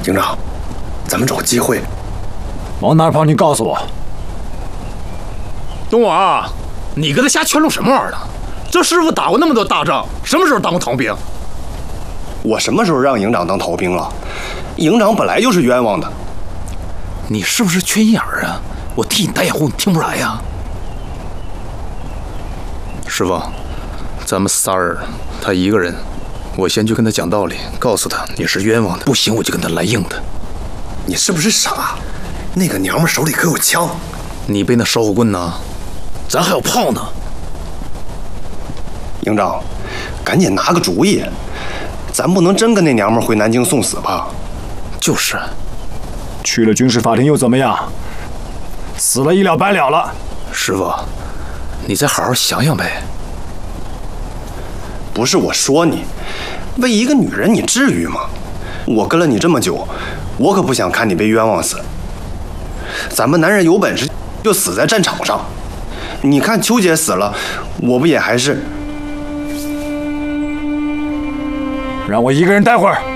营长，咱们找个机会。 往哪儿跑？你告诉我。 东王，你跟他瞎圈拢什么玩意儿呢？这师傅打过那么多大仗，什么时候当过逃兵？ 我什么时候让营长当逃兵了？营长本来就是冤枉的。 你是不是缺心眼儿啊？我替你打掩护，你听不出来呀？师傅，咱们仨人，他一个人，我先去跟他讲道理，告诉他你是冤枉的。不行，我就跟他来硬的。 你是不是傻？那个娘们手里可有枪。 你背那烧火棍呢？咱还有炮呢。 营长，赶紧拿个主意，咱不能真跟那娘们回南京送死吧？ 就是。 去了军事法庭又怎么样？死了一了百了了。 师傅，你再好好想想呗。 不是我说你，为一个女人你至于吗？我跟了你这么久，我可不想看你被冤枉死。咱们男人有本事就死在战场上。你看秋姐死了，我不也还是？ 让我一个人待会儿。